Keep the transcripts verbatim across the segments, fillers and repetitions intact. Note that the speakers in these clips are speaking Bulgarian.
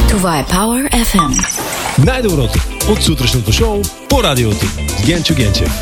Това е Power еф ем. Най-доброто от сутрешното шоу по радиото с Генчо Генчев.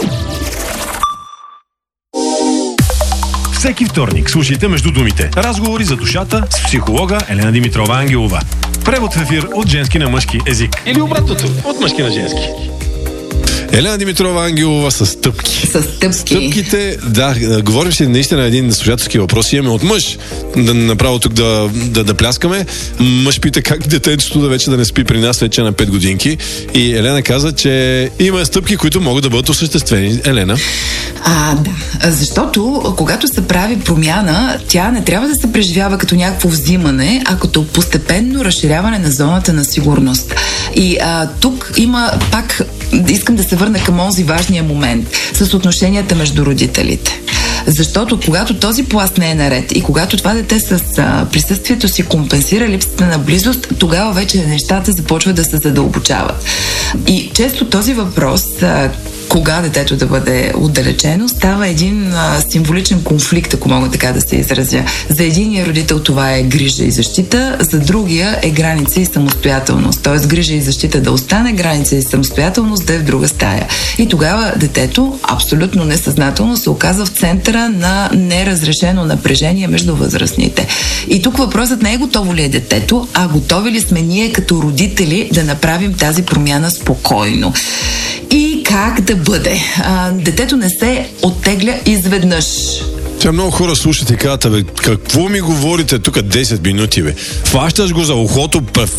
Всеки вторник слушайте Между думите. Разговори за душата с психолога Елена Димитрова Ангелова. Превод в ефир от женски на мъжки език. Или обратното, от мъжки на женски. Елена Димитрова Ангелова с стъпки. С стъпки. Стъпките, да, говорим си наистина един слушателски въпрос. Имаме от мъж да, направо тук да, да, да пляскаме. Мъж пита как детето да вече да не спи при нас вече на пет годинки. И Елена каза, че има стъпки, които могат да бъдат осъществени. Елена? А, да. Защото когато се прави промяна, тя не трябва да се преживява като някакво взимане, а като постепенно разширяване на зоната на сигурност. И а, тук има пак, искам да се върна към онзи важния момент с отношенията между родителите. Защото когато този пласт не е наред и когато това дете с а, присъствието си компенсира липсата на близост, тогава вече нещата започват да се задълбочават. И често този въпрос, а, кога детето да бъде отдалечено, става един а, символичен конфликт, ако мога така да се изразя. За единия родител това е грижа и защита, за другия е граница и самостоятелност. Тоест грижа и защита да остане, граница и самостоятелност да е в друга стая. И тогава детето, абсолютно несъзнателно, се оказва в центъра на неразрешено напрежение между възрастните. И тук въпросът не е готово ли е детето, а готови ли сме ние като родители да направим тази промяна спокойно. И как да бъде? А, детето не се оттегля изведнъж. Тя много хора слушат и казват, бе, какво ми говорите тук десет минути, бе? Фащаш го за ухото,